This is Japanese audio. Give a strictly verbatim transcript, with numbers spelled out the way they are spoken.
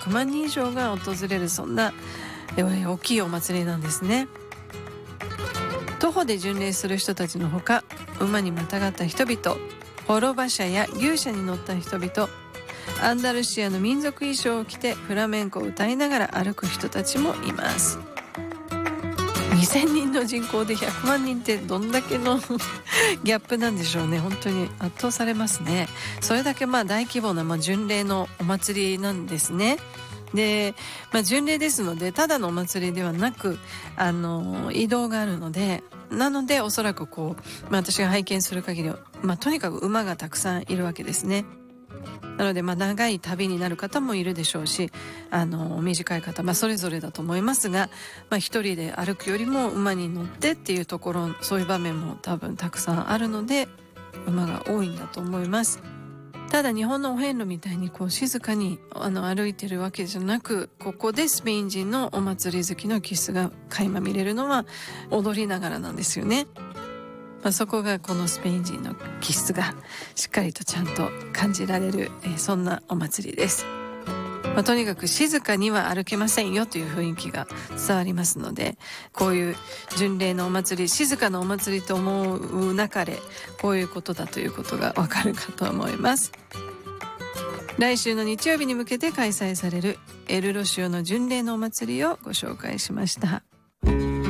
くまんにん以上が訪れる、そんな大きいお祭りなんですね。徒歩で巡礼する人たちのほか、馬にまたがった人々、滅馬車や牛車に乗った人々、アンダルシアの民族衣装を着てフラメンコを歌いながら歩く人たちもいます。にせんにんの人口でひゃくまんにんってどんだけのギャップなんでしょうね。本当に圧倒されますね。それだけまあ大規模なまあ巡礼のお祭りなんですね。で、まあ、巡礼ですのでただのお祭りではなく、あの移動があるので、なのでおそらくこう、まあ、私が拝見する限りは、まあ、とにかく馬がたくさんいるわけですね。なのでまあ長い旅になる方もいるでしょうし、あの短い方、まあ、それぞれだと思いますが、まあ、一人で歩くよりも馬に乗ってっていうところ、そういう場面も多分たくさんあるので馬が多いんだと思います。ただ日本のお遍路みたいにこう静かにあの歩いてるわけじゃなく、ここでスペイン人のお祭り好きの気質が垣間見れるのは踊りながらなんですよね。まあ、そこがこのスペイン人の気質がしっかりとちゃんと感じられる、えー、そんなお祭りです。まあ、とにかく静かには歩けませんよという雰囲気が伝わりますので、こういう巡礼のお祭り、静かなお祭りと思う中でこういうことだということがわかるかと思います。来週の日曜日に向けて開催されるエルロシオの巡礼のお祭りをご紹介しました。